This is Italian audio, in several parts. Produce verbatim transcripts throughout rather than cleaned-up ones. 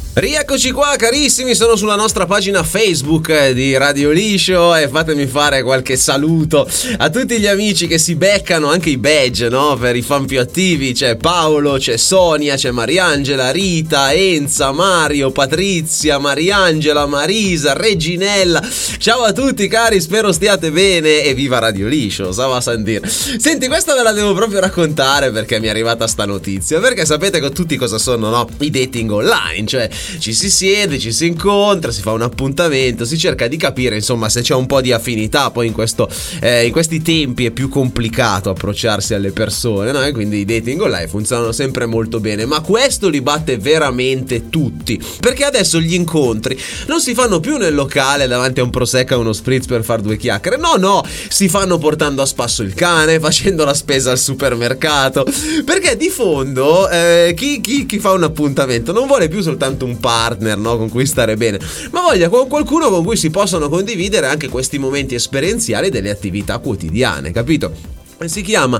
Rieccoci qua carissimi, sono sulla nostra pagina Facebook di Radio Liscio e fatemi fare qualche saluto a tutti gli amici che si beccano anche i badge, no? Per i fan più attivi c'è Paolo, c'è Sonia, c'è Mariangela, Rita, Enza, Mario, Patrizia, Mariangela, Marisa, Reginella. Ciao a tutti cari, spero stiate bene e viva Radio Liscio, stavo a sentire. Senti, questa ve la devo proprio raccontare perché mi è arrivata sta notizia, perché sapete con tutti cosa sono, no? I dating online, cioè ci si siede, ci si incontra, si fa un appuntamento, si cerca di capire insomma se c'è un po' di affinità. Poi in questo eh, in questi tempi è più complicato approcciarsi alle persone, no? E quindi i dating online funzionano sempre molto bene, ma questo li batte veramente tutti, perché adesso gli incontri non si fanno più nel locale davanti a un prosecco e uno spritz per far due chiacchiere, no no, si fanno portando a spasso il cane, facendo la spesa al supermercato, perché di fondo eh, chi, chi, chi fa un appuntamento non vuole più soltanto un partner, no, con cui stare bene, ma voglia con qualcuno con cui si possano condividere anche questi momenti esperienziali delle attività quotidiane, capito? Si chiama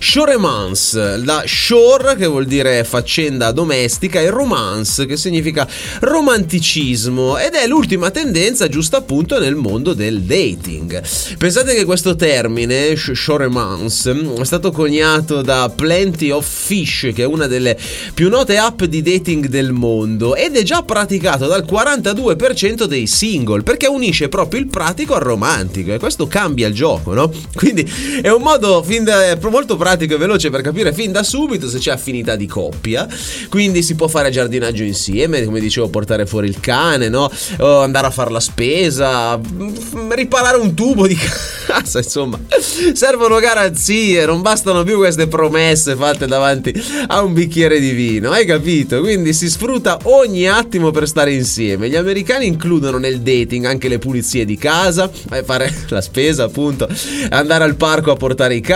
shoremance, la shore che vuol dire faccenda domestica e romance che significa romanticismo, ed è l'ultima tendenza giusto appunto nel mondo del dating. Pensate che questo termine shoremance è stato coniato da Plenty of Fish, che è una delle più note app di dating del mondo, ed è già praticato dal quarantadue per cento dei single, perché unisce proprio il pratico al romantico, e questo cambia il gioco, no? Quindi è un modo fin da, molto pratico e veloce per capire fin da subito se c'è affinità di coppia. Quindi si può fare giardinaggio insieme, come dicevo, portare fuori il cane, no? O andare a fare la spesa, riparare un tubo di casa, insomma servono garanzie, non bastano più queste promesse fatte davanti a un bicchiere di vino, hai capito? Quindi si sfrutta ogni attimo per stare insieme. Gli americani includono nel dating anche le pulizie di casa, fare la spesa appunto, andare al parco a portare i cani,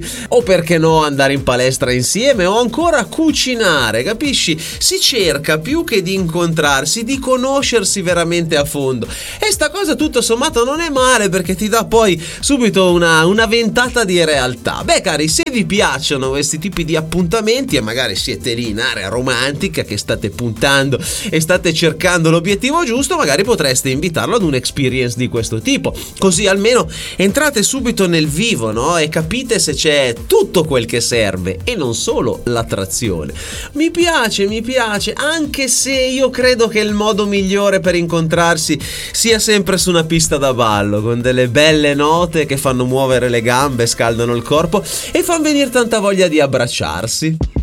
o perché no andare in palestra insieme, o ancora cucinare, capisci? Si cerca più che di incontrarsi, di conoscersi veramente a fondo, e sta cosa tutto sommato non è male, perché ti dà poi subito una, una ventata di realtà. Beh cari, se vi piacciono questi tipi di appuntamenti e magari siete lì in area romantica che state puntando e state cercando l'obiettivo giusto, magari potreste invitarlo ad un'experience di questo tipo, così almeno entrate subito nel vivo, no? E capite se c'è tutto quel che serve e non solo l'attrazione. Mi piace, mi piace, anche se io credo che il modo migliore per incontrarsi sia sempre su una pista da ballo, con delle belle note che fanno muovere le gambe, scaldano il corpo e fanno venire tanta voglia di abbracciarsi.